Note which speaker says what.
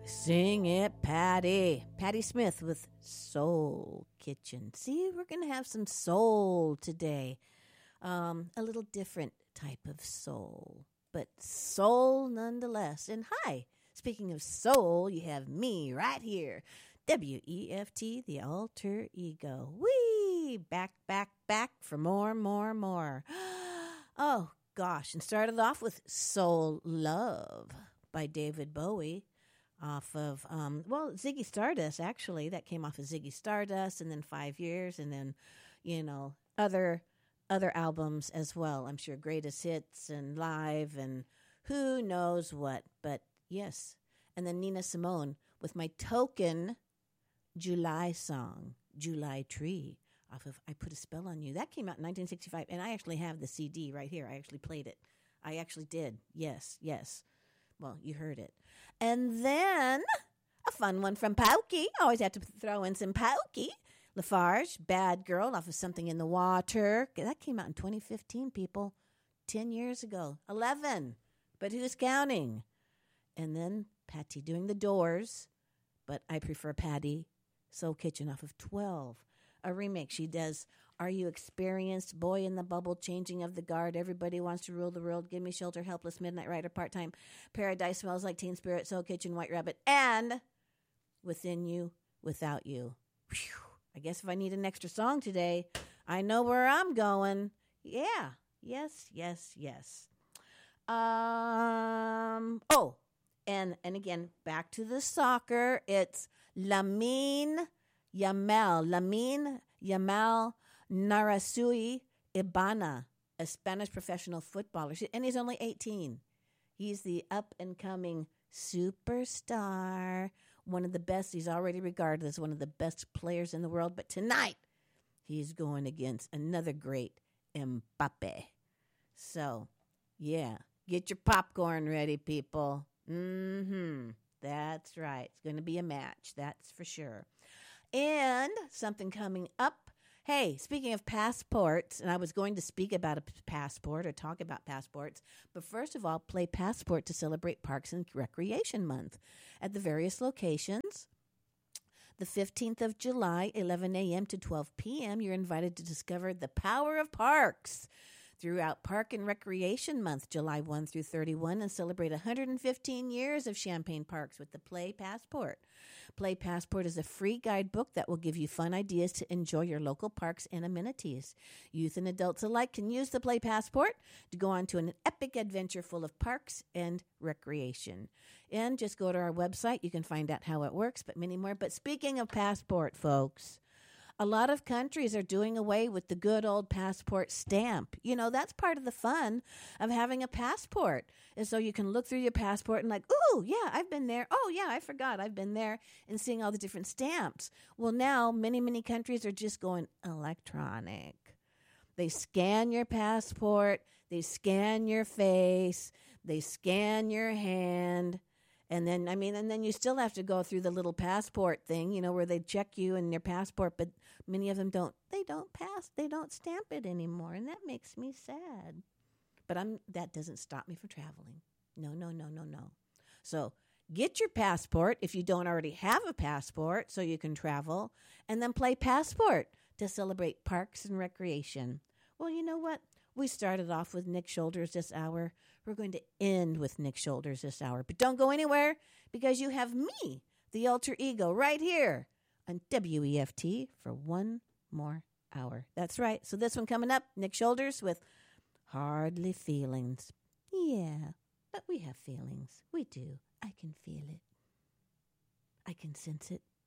Speaker 1: Sing it, Patty. Patty Smith with Soul Kitchen. See, we're going to have some soul today. A little different type of soul, but soul nonetheless. And hi, speaking of soul, you have me right here. WEFT, the alter ego. Whee! Back for more. Oh, gosh. And started off with Soul Love by David Bowie. Off of, Ziggy Stardust, actually. That came off of Ziggy Stardust, and then 5 years, and then, other albums as well. I'm sure Greatest Hits and Live and who knows what. But, yes. And then Nina Simone with my token July song, July Tree, off of I Put a Spell on You. That came out in 1965, and I actually have the CD right here. I actually played it. I actually did. Yes. Well, you heard it. And then a fun one from Pauky. Always have to throw in some Pauky. Lafarge, Bad Girl, off of Something in the Water. That came out in 2015, people. 10 years ago. 11. But who's counting? And then Patty doing The Doors. But I prefer Patty Soul Kitchen off of 12. A remake. She does Are You Experienced? Boy in the Bubble, Changing of the Guard, Everybody Wants to Rule the World, Give Me Shelter, Helpless, Midnight Rider, Part-Time, Paradise Smells Like Teen Spirit, Soul Kitchen, White Rabbit, and Within You, Without You. Whew. I guess if I need an extra song today, I know where I'm going. Yeah. Yes. And again, back to the soccer. It's Lamine Yamal Narasui Ibana, a Spanish professional footballer. And he's only 18. He's the up-and-coming superstar, one of the best. He's already regarded as one of the best players in the world. But tonight, he's going against another great, Mbappe. So, yeah, get your popcorn ready, people. That's right. It's going to be a match, that's for sure. And something coming up. Hey, speaking of passports, and I was going to speak about a passport or talk about passports, but first of all, play Passport to celebrate Parks and Recreation Month at the various locations. The 15th of July, 11 a.m. to 12 p.m., you're invited to discover the power of parks throughout Park and Recreation Month, July 1 through 31, and celebrate 115 years of Champaign Parks with the Play Passport. Play Passport is a free guidebook that will give you fun ideas to enjoy your local parks and amenities. Youth and adults alike can use the Play Passport to go on to an epic adventure full of parks and recreation. And just go to our website. You can find out how it works, but many more. But speaking of passport, folks, a lot of countries are doing away with the good old passport stamp. That's part of the fun of having a passport. And so you can look through your passport and ooh, yeah, I've been there. Oh, yeah, I forgot I've been there, and seeing all the different stamps. Well, now many, many countries are just going electronic. They scan your passport. They scan your face. They scan your hand. And then you still have to go through the little passport thing, where they check you and your passport, but many of them don't stamp it anymore, and that makes me sad. But that doesn't stop me from traveling. No. So get your passport if you don't already have a passport so you can travel, and then play Passport to celebrate parks and recreation. Well, you know what? We started off with Nick Shoulders this hour. We're going to end with Nick Shoulders this hour. But don't go anywhere, because you have me, the alter ego, right here on WEFT for one more hour. That's right. So this one coming up, Nick Shoulders with Hardly Feelings. Yeah, but we have feelings. We do. I can feel it. I can sense it.